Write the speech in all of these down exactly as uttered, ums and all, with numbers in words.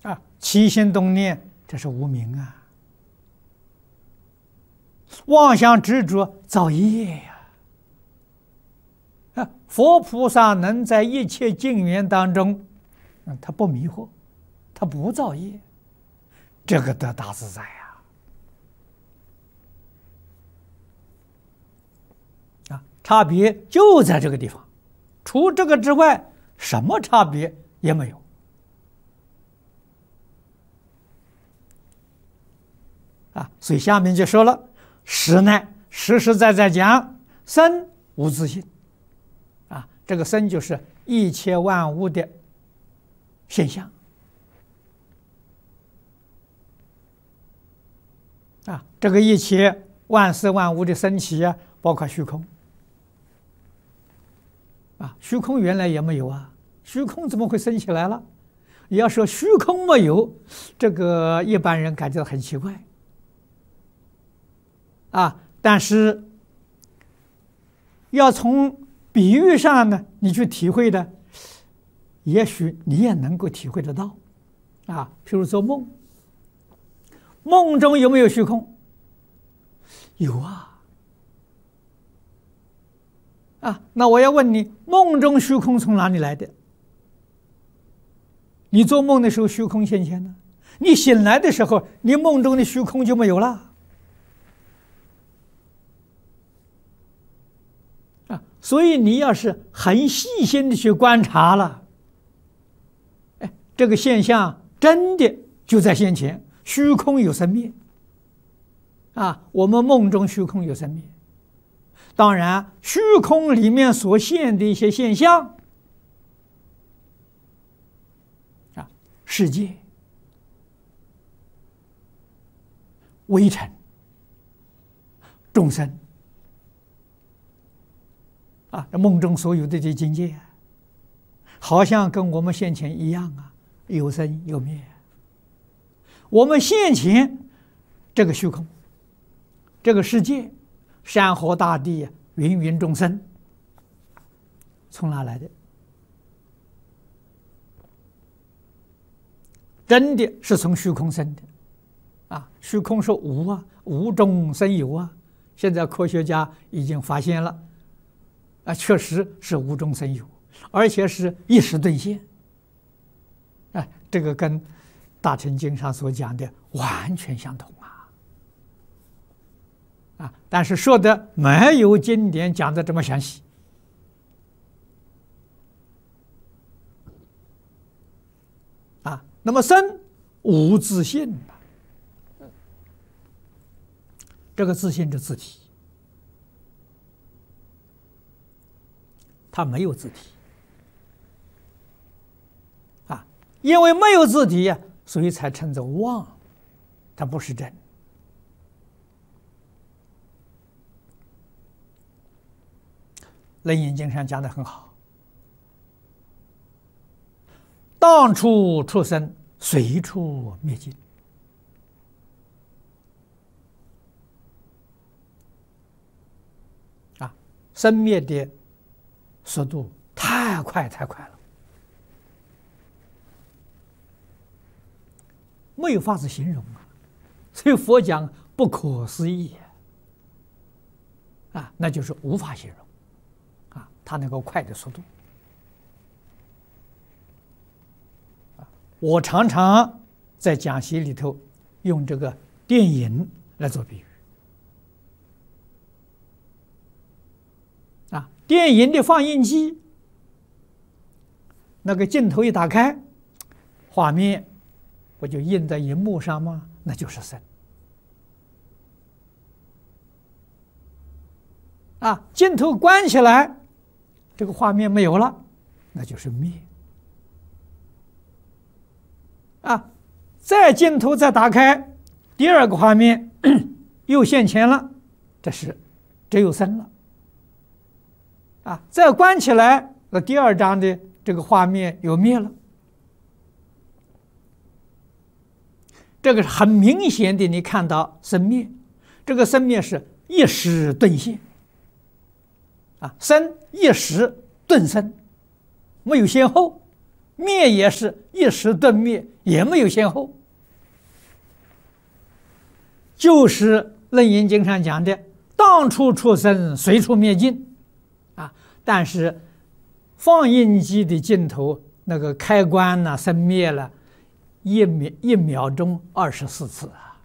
啊，起心动念，这是无明啊。妄想执着造业呀。啊，佛菩萨能在一切境缘当中，嗯，他不迷惑，他不造业，这个得大自在呀。啊，差别就在这个地方，除这个之外，什么差别也没有。啊，所以下面就说了，实乃实实在在讲，身无自性。啊，这个身就是一切万物的现象。啊，这个一切万事万物的升起啊，包括虚空。啊，虚空原来也没有啊，虚空怎么会升起来了？你要说虚空没有，这个一般人感觉到很奇怪。啊，但是要从比喻上呢，你去体会的，也许你也能够体会得到。啊，譬如做梦，梦中有没有虚空？有啊。啊，那我要问你，梦中虚空从哪里来的？你做梦的时候虚空现前呢，你醒来的时候，你梦中的虚空就没有了。啊，所以你要是很细心的去观察了，哎，这个现象真的就在现前，虚空有生灭。啊，我们梦中虚空有生灭，当然虚空里面所现的一些现象，啊，世界、微尘、众生。啊，梦中所有的这境界，好像跟我们现前一样啊，有生有灭。我们现前这个虚空、这个世界、山河大地、芸芸众生，从哪来的？真的是从虚空生的。啊，虚空是无啊，无中生有啊。现在科学家已经发现了。啊，确实是无中生有，而且是一时兑现。哎，这个跟《大乘经》上所讲的完全相同啊！啊，但是说的没有经典讲的这么详细。啊，那么身无自性，这个自性是自体。它没有自体。啊，因为没有自体呀，所以才称作妄，它不是真。楞严经上讲的很好，当处出生，随处灭尽。啊，生灭的速度太快太快了，没有法子形容啊，所以佛讲不可思议啊，那就是无法形容啊，它那个快的速度啊，我常常在讲习里头用这个电影来做比喻。啊，电影的放映机，那个镜头一打开，画面不就印在荧幕上吗？那就是生。啊，镜头关起来，这个画面没有了，那就是灭。啊，再镜头再打开，第二个画面又现前了，这是只有生了。啊，再关起来，那第二张的这个画面又灭了。这个是很明显的，你看到生灭，这个生灭是一时顿现。啊，生一时顿生，没有先后， 灭也是一时顿灭，也没有先后。就是《楞严经》上讲的“当处出生，随处灭尽”，啊，但是放映机的镜头那个开关呢，生灭了，一秒一秒钟二十四次啊！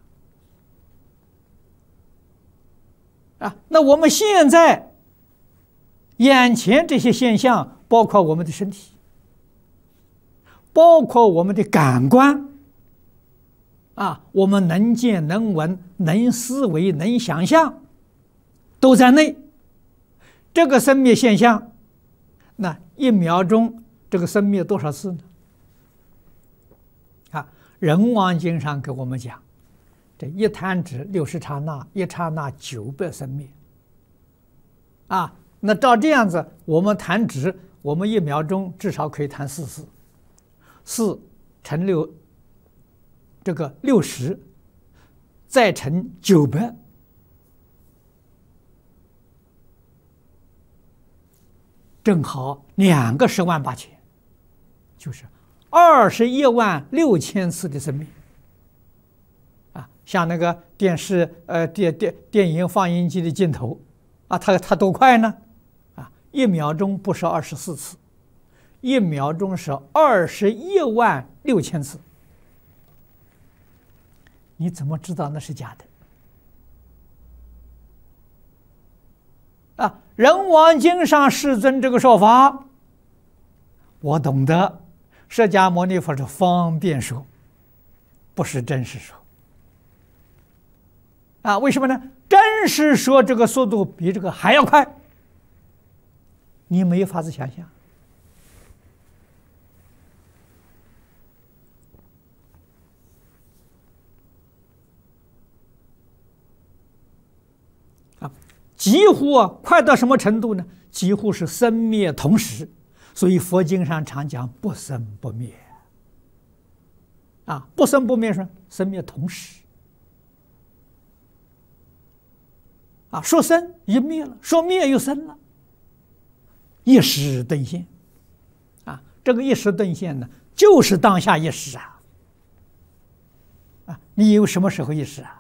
啊，那我们现在眼前这些现象，包括我们的身体，包括我们的感官。啊，我们能见、能闻、能思维、能想象，都在内。这个生灭现象，那一秒钟这个生灭多少次呢？啊，《人王经》上给我们讲，这一弹指六十刹那，一刹那九百生灭。啊，那照这样子，我们弹指，我们一秒钟至少可以弹四次，四乘六。这个六十，再乘九百，正好两个十万八千，就是二十一万六千次的生命。啊，像那个电视呃电电电影放映机的镜头，啊，它它多快呢？啊，一秒钟不是二十四次，一秒钟是二十一万六千次。你怎么知道那是假的？啊，《人王经》上世尊这个说法，我懂得，释迦牟尼佛是方便说，不是真实说。啊，为什么呢？真实说这个速度比这个还要快，你没法子想象。几乎啊，快到什么程度呢？几乎是生灭同时，所以佛经上常讲不生不灭。啊，不生不灭是生灭同时。啊，说生一灭了，说灭又生了，一时顿现。啊，这个一时顿现呢，就是当下一时啊。啊，你有什么时候一时啊？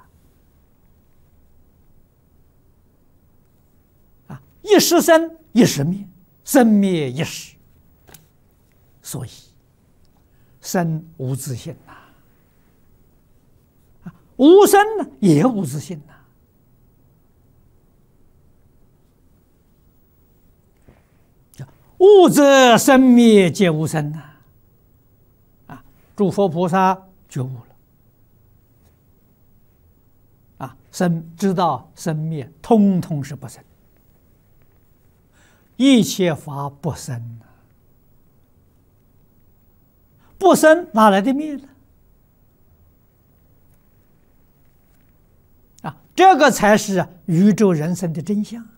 一时生，一时灭，生灭一时，所以生无自性呐，啊，无生呢也无自性呐，物则生灭皆无生呐，啊，诸佛菩萨觉悟了，啊，生知道生灭通通是不生。一切法不生，不生哪来的灭呢？啊，这个才是宇宙人生的真相。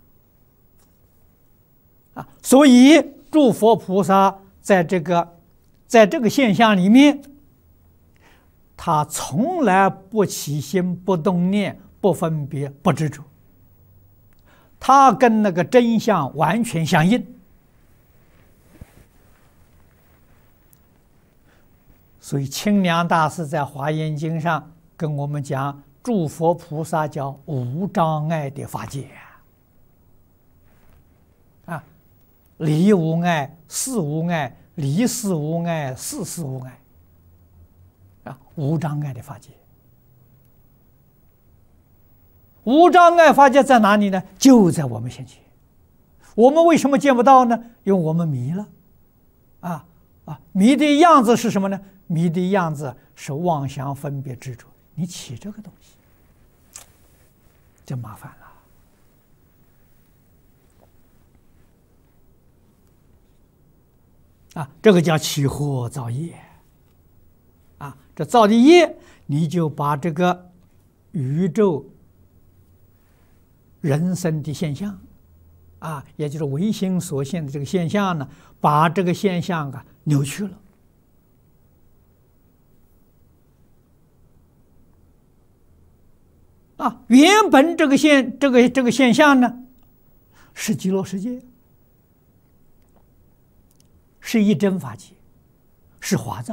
啊，所以诸佛菩萨在这个在这个现象里面，他从来不起心、不动念、不分别、不执着。它跟那个真相完全相应，所以清凉大师在《华严经》上跟我们讲，诸佛菩萨叫无障碍的法界啊，离无碍，事无碍，离事无碍，事事无碍啊，无障碍的法界。无障碍法界在哪里呢？就在我们先前。我们为什么见不到呢？因为我们迷了，啊啊！迷的样子是什么呢？迷的样子是妄想分别执着。你起这个东西，就麻烦了。啊，这个叫起惑造业。啊，这造的业，你就把这个宇宙。人生的现象，啊，也就是唯心所现的这个现象呢，把这个现象啊扭曲了。啊，原本这个现这个这个现象呢，是极乐世界，是一真法界， 是华藏。